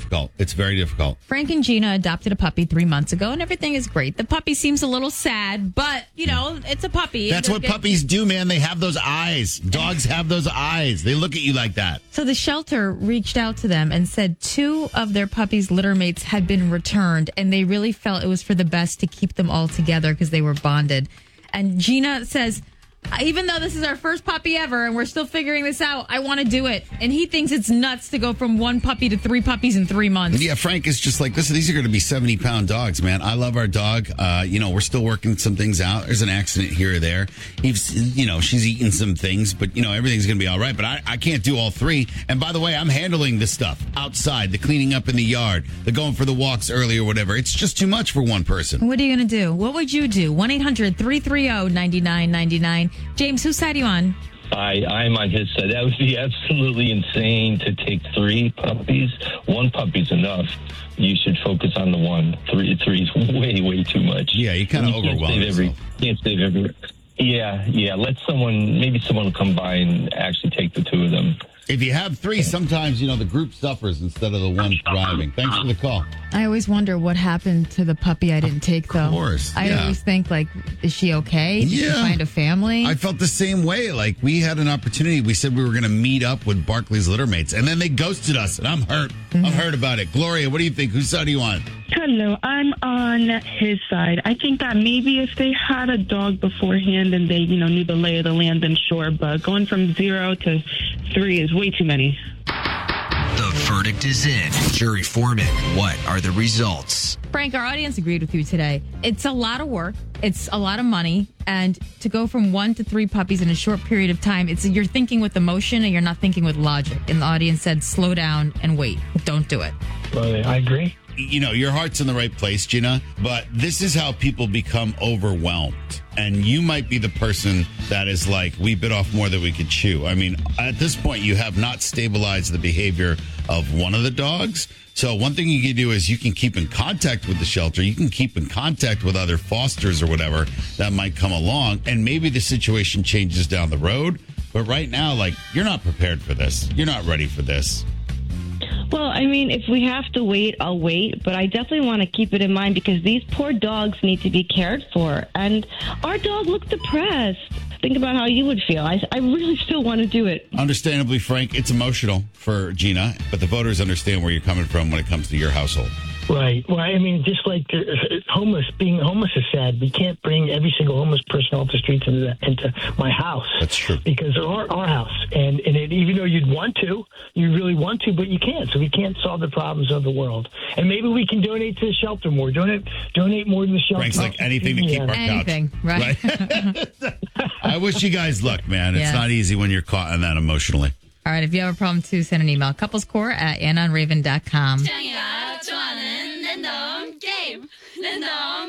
difficult. It's very difficult. Frank and Gina adopted a puppy 3 months ago, and everything is great. The puppy seems a little sad, but, it's a puppy. That's what puppies do, man. They have those eyes. Dogs have those eyes. They look at you like that. So the shelter reached out to them and said 2 of their puppies' litter mates had been returned, and they really felt it was for the best to keep them all together because they were bonded. And Gina says, even though this is our first puppy ever and we're still figuring this out, I want to do it. And he thinks it's nuts to go from 1 puppy to 3 puppies in 3 months. Yeah, Frank is just like, listen, these are going to be 70-pound dogs, man. I love our dog. We're still working some things out. There's an accident here or there. She's eaten some things, but, everything's going to be all right. But I can't do all 3. And by the way, I'm handling this stuff outside, the cleaning up in the yard, the going for the walks early or whatever. It's just too much for one person. What are you going to do? What would you do? 1-800-330-9999. James, whose side are you on? I'm on his side. That would be absolutely insane to take 3 puppies. 1 puppy's enough. You should focus on the 1. 3 is way too much. Yeah, you kind of overwhelm yourself. Can't save every. Yeah. Let maybe someone will come by and actually take the 2 of them. If you have 3, sometimes, the group suffers instead of the one thriving. Thanks for the call. I always wonder what happened to the puppy I didn't take, though. Of course. I always think, is she okay? Did she find a family? I felt the same way. Like, we had an opportunity. We said we were going to meet up with Barkley's litter mates, and then they ghosted us, and I'm hurt. I'm hurt about it. Gloria, what do you think? Whose side are you on? Hello, I'm on his side. I think that maybe if they had a dog beforehand and they, knew the lay of the land, then sure. But going from 0 to 3 is way too many. The verdict is in. Jury foreman, what are the results? Frank, our audience agreed with you today. It's a lot of work. It's a lot of money. And to go from 1 to 3 puppies in a short period of time, you're thinking with emotion and you're not thinking with logic. And the audience said, slow down and wait. Don't do it. Well, I agree. Your heart's in the right place, Gina, but this is how people become overwhelmed. And you might be the person that is like, we bit off more than we could chew. I mean, at this point, you have not stabilized the behavior of one of the dogs. So one thing you can do is you can keep in contact with the shelter. You can keep in contact with other fosters or whatever that might come along. And maybe the situation changes down the road. But right now, you're not prepared for this. You're not ready for this. Well, I mean, if we have to wait, I'll wait. But I definitely want to keep it in mind because these poor dogs need to be cared for. And our dog looks depressed. Think about how you would feel. I really still want to do it. Understandably, Frank, it's emotional for Gina, but the voters understand where you're coming from when it comes to your household. Right. Well, I mean, just like being homeless is sad. We can't bring every single homeless person off the streets into my house. That's true. Because they're our house. And even though you'd want to, you really want to, but you can't. So we can't solve the problems of the world. And maybe we can donate to the shelter more. Donate more to the shelter. Frank's like anything to keep our anything, couch. right? I wish you guys luck, man. It's Yeah. not easy when you're caught in that emotionally. All right, if you have a problem, too, send an email. couplescore@AnnaandRaven.com.